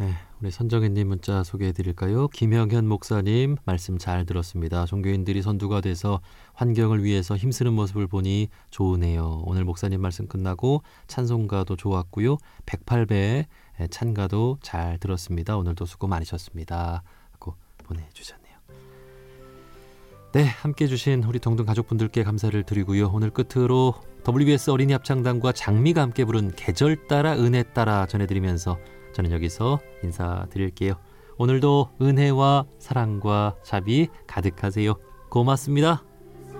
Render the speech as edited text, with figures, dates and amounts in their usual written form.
네, 우리 선정혜님 문자 소개해드릴까요? 김영현 목사님 말씀 잘 들었습니다. 종교인들이 선두가 돼서 환경을 위해서 힘쓰는 모습을 보니 좋으네요. 오늘 목사님 말씀 끝나고 찬송가도 좋았고요. 108배 찬가도 잘 들었습니다. 오늘도 수고 많으셨습니다. 하고 보내주셨네요. 네, 함께해 주신 우리 동등 가족분들께 감사를 드리고요. 오늘 끝으로 WBS 어린이 합창단과 장미가 함께 부른 계절 따라 은혜 따라 전해드리면서 저는 여기서 인사드릴게요. 오늘도 은혜와 사랑과 자비 가득하세요. 고맙습니다.